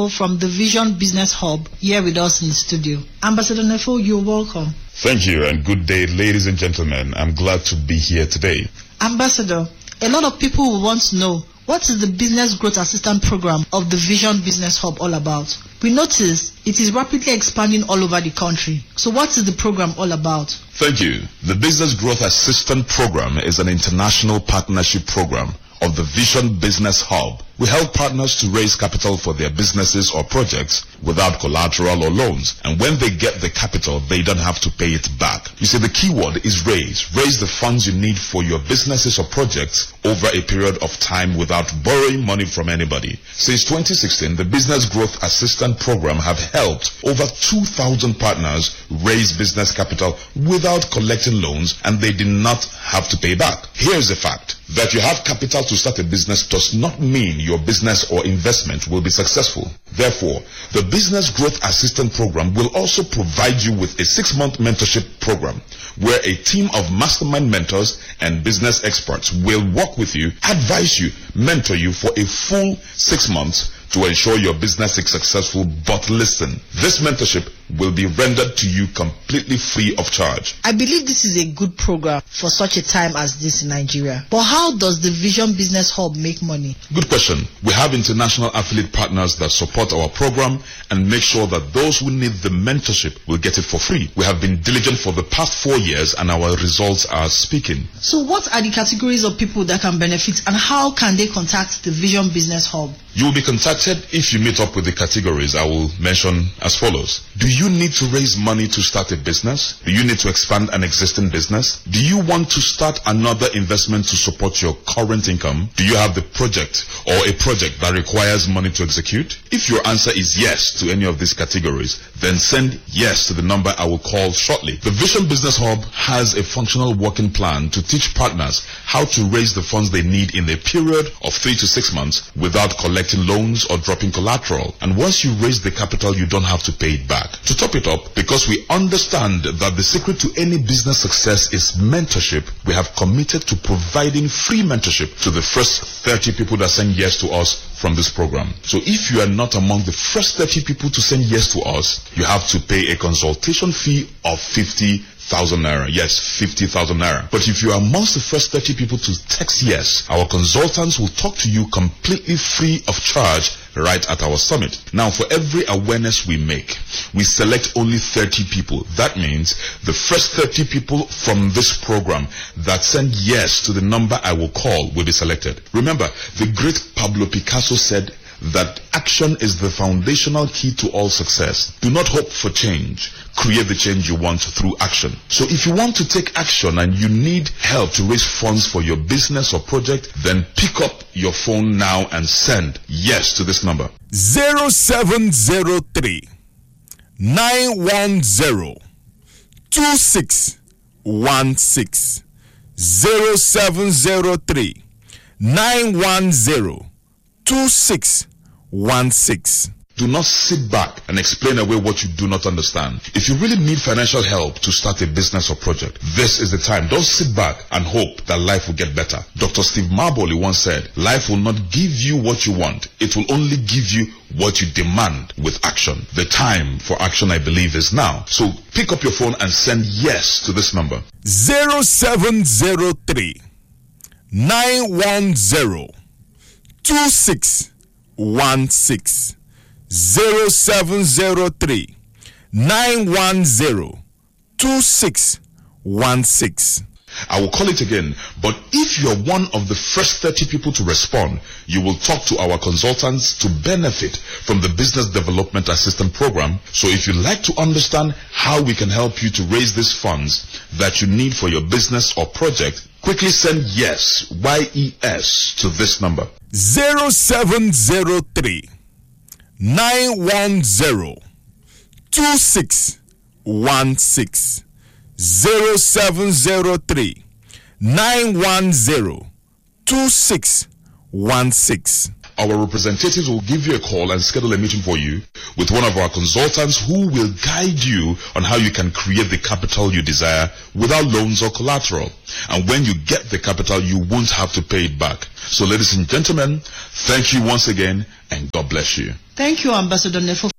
from the Vision Business Hub here with us in the studio. Ambassador Nefo, you're welcome. Thank you and good day, ladies and gentlemen. I'm glad to be here today. Ambassador, a lot of people will want to know, what is the Business Growth Assistance Program of the Vision Business Hub all about? We notice it is rapidly expanding all over the country. So what is the program all about? Thank you. The Business Growth Assistance Program is an international partnership program of the Vision Business Hub. We help partners to raise capital for their businesses or projects without collateral or loans. And when they get the capital, they don't have to pay it back. You see, the key word is raise. Raise the funds you need for your businesses or projects over a period of time without borrowing money from anybody. Since 2016, the Business Growth Assistance Program have helped over 2,000 partners raise business capital without collecting loans, and they did not have to pay back. Here's the fact. That you have capital to start a business does not mean your business or investment will be successful. Therefore, the Business Growth Assistance Program will also provide you with a 6-month mentorship program where a team of mastermind mentors and business experts will work with you, advise you, mentor you for a full 6 months to ensure your business is successful. But listen, this mentorship will be rendered to you completely free of charge. I believe this is a good program for such a time as this in Nigeria. But how does the Vision Business Hub make money? Good question. We have international affiliate partners that support our program and make sure that those who need the mentorship will get it for free. We have been diligent for the past 4 years and our results are speaking. So what are the categories of people that can benefit and how can they contact the Vision Business Hub? You will be contacted if you meet up with the categories I will mention as follows. Do you need to raise money to start a business? Do you need to expand an existing business? Do you want to start another investment to support your current income? Do you have the project or a project that requires money to execute? If your answer is yes to any of these categories, then send yes to the number I will call shortly. The Vision Business Hub has a functional working plan to teach partners how to raise the funds they need in a period of 3 to 6 months without collecting loans or dropping collateral. And once you raise the capital, you don't have to pay it back. To top it up, because we understand that the secret to any business success is mentorship, we have committed to providing free mentorship to the first 30 people that send yes to us from this program. So if you are not among the first 30 people to send yes to us, you have to pay a consultation fee of 50,000 naira. Yes, 50,000 naira. But if you are amongst the first 30 people to text yes, our consultants will talk to you completely free of charge right at our summit. Now, for every awareness we make, we select only 30 people. That means the first 30 people from this program that send yes to the number I will call will be selected. Remember, the great Pablo Picasso said that action is the foundational key to all success. Do not hope for change. Create the change you want through action. So if you want to take action and you need help to raise funds for your business or project, then pick up your phone now and send yes to this number. 0703 910 2616 0703 910 2616. Do not sit back and explain away what you do not understand. If you really need financial help to start a business or project, this is the time. Don't sit back and hope that life will get better. Dr. Steve Marboley once said, life will not give you what you want. It will only give you what you demand with action. The time for action, I believe, is now. So pick up your phone and send yes to this number. 0703 910 2616 0703 910 2616. I will call it again, but if you're one of the first 30 people to respond, you will talk to our consultants to benefit from the Business Development Assistance Program. So if you'd like to understand how we can help you to raise these funds that you need for your business or project, quickly send yes, YES, to this number. 0703 910 2616 0703 910 2616. Our representatives will give you a call and schedule a meeting for you with one of our consultants who will guide you on how you can create the capital you desire without loans or collateral. And when you get the capital, you won't have to pay it back. So ladies and gentlemen, thank you once again and God bless you. Thank you, Ambassador Nefo,